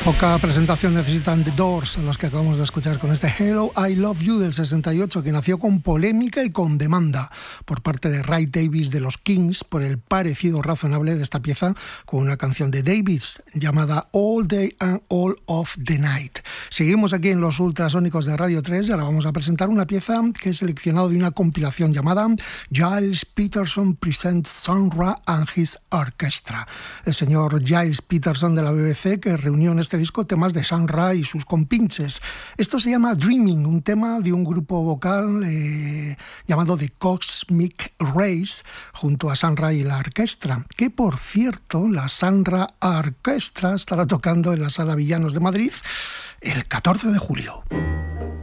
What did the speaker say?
Poca presentación necesitan The Doors, los que acabamos de escuchar con este Hello, I Love You del 68, que nació con polémica y con demanda por parte de Ray Davies de los Kings por el parecido razonable de esta pieza con una canción de Davies llamada All Day and All of the Night. Seguimos aquí en los ultrasónicos de Radio 3 y ahora vamos a presentar una pieza que he seleccionado de una compilación llamada Giles Peterson Presents Sun Ra and His Orchestra. El señor Giles Peterson de la BBC, que reunió en este disco temas de Sun Ra y sus compinches. Esto se llama Dreaming, un tema de un grupo vocal llamado The Cosmic Rays, junto a Sun Ra y la orquesta, que por cierto, la Sun Ra Orquestra estará tocando en la Sala Villanos de Madrid el 14 de julio.